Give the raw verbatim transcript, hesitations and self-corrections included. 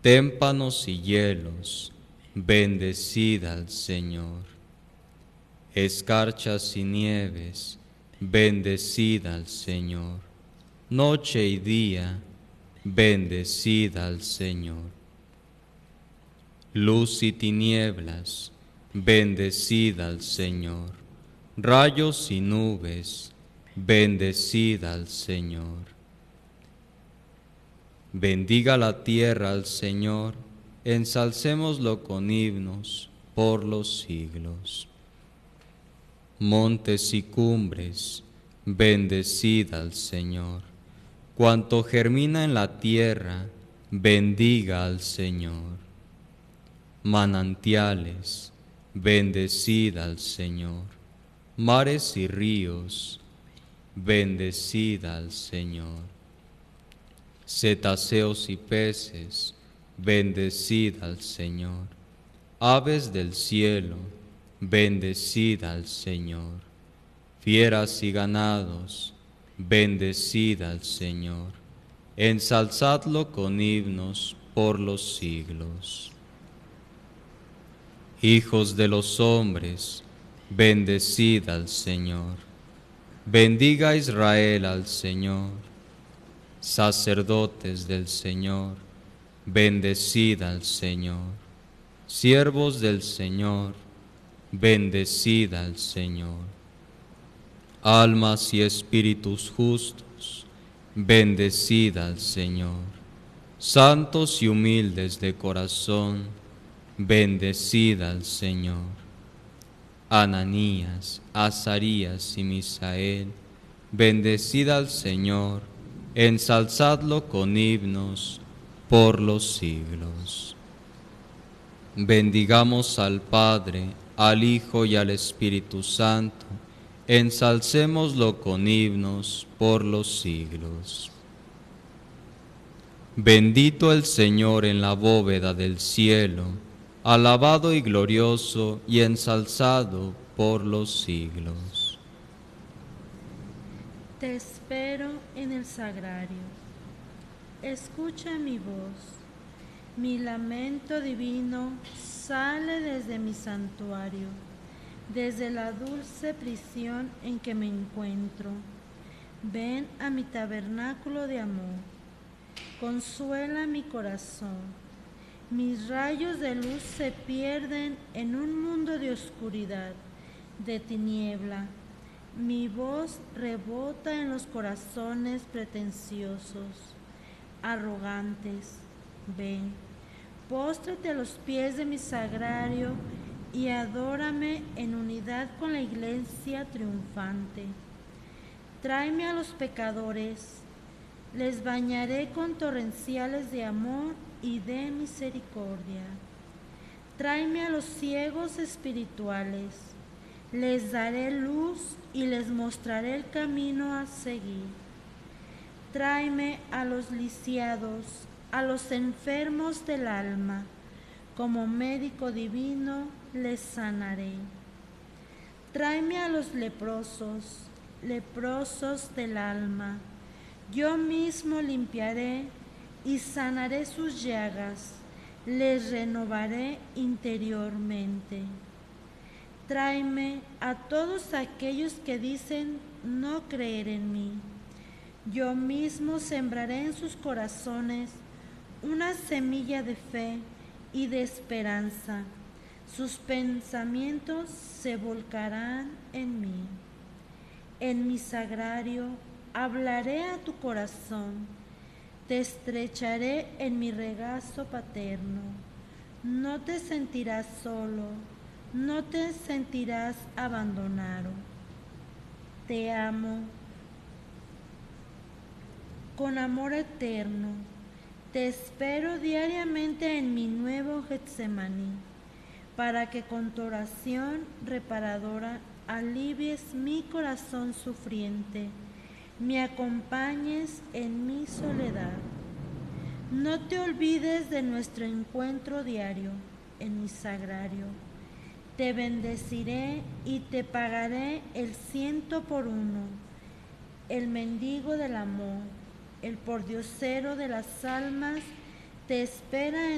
Témpanos y hielos, bendecid al Señor. Escarchas y nieves, bendecid al Señor. Noche y día, bendecid al Señor. Luz y tinieblas, bendecid al Señor. Rayos y nubes, bendecid al Señor. Bendiga la tierra al Señor, ensalcémoslo con himnos por los siglos. Montes y cumbres, bendecid al Señor. Cuanto germina en la tierra, bendiga al Señor. Manantiales, bendecid al Señor. Mares y ríos, bendecid al Señor. Cetáceos y peces, bendecid al Señor. Aves del cielo, bendecid al Señor. Fieras y ganados, bendecid al Señor. Ensalzadlo con himnos por los siglos. Hijos de los hombres, bendecid al Señor. Bendiga Israel al Señor. Sacerdotes del Señor, bendecid al Señor. Siervos del Señor, bendecid al Señor. Almas y espíritus justos, bendecid al Señor. Santos y humildes de corazón, bendecid al Señor. Ananías, Azarías y Misael, bendecid al Señor. Ensalzadlo con himnos por los siglos. Bendigamos al Padre, al Hijo y al Espíritu Santo. Ensalcémoslo con himnos por los siglos. Bendito el Señor en la bóveda del cielo, alabado y glorioso y ensalzado por los siglos. Te espero en el sagrario. Escucha mi voz. Mi lamento divino sale desde mi santuario, desde la dulce prisión en que me encuentro. Ven a mi tabernáculo de amor. Consuela mi corazón. Mis rayos de luz se pierden en un mundo de oscuridad, de tiniebla. Mi voz rebota en los corazones pretenciosos, arrogantes. Ven, póstrate a los pies de mi sagrario y adórame en unidad con la iglesia triunfante. Tráeme a los pecadores, les bañaré con torrenciales de amor y de misericordia. Tráeme a los ciegos espirituales, les daré luz y les mostraré el camino a seguir. Tráeme a los lisiados, a los enfermos del alma, como médico divino les sanaré. Tráeme a los leprosos, leprosos del alma, yo mismo limpiaré y sanaré sus llagas, les renovaré interiormente. Tráeme a todos aquellos que dicen no creer en mí. Yo mismo sembraré en sus corazones una semilla de fe y de esperanza. Sus pensamientos se volcarán en mí. En mi sagrario hablaré a tu corazón. Te estrecharé en mi regazo paterno. No te sentirás solo. No te sentirás abandonado. Te amo con amor eterno. Te espero diariamente en mi nuevo Getsemaní, para que con tu oración reparadora alivies mi corazón sufriente, me acompañes en mi soledad. No te olvides de nuestro encuentro diario en mi sagrario. Te bendeciré y te pagaré el ciento por uno, el mendigo del amor, el pordiosero de las almas, te espera en